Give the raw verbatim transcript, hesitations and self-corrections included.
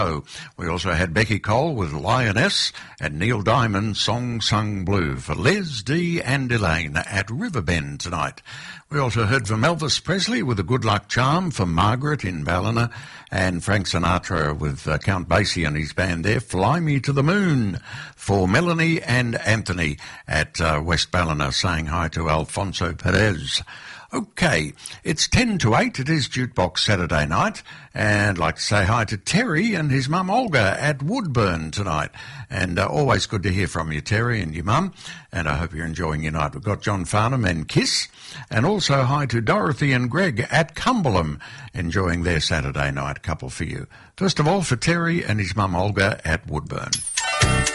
We also had Becky Cole with Lioness and Neil Diamond, Song Sung Blue for Les, Dee and Elaine at Riverbend tonight. We also heard from Elvis Presley with a Good Luck Charm for Margaret in Ballina, and Frank Sinatra with uh, Count Basie and his band there, Fly Me to the Moon for Melanie and Anthony at uh, West Ballina, saying hi to Alfonso Perez. Okay, it's ten to eight. It is Jukebox Saturday night, and I'd like to say hi to Terry and his mum Olga at Woodburn tonight. And uh, always good to hear from you, Terry, and your mum, and I hope you're enjoying your night. We've got John Farnham and Kiss, and also hi to Dorothy and Greg at Cumberland, enjoying their Saturday night couple for you. First of all, for Terry and his mum Olga at Woodburn.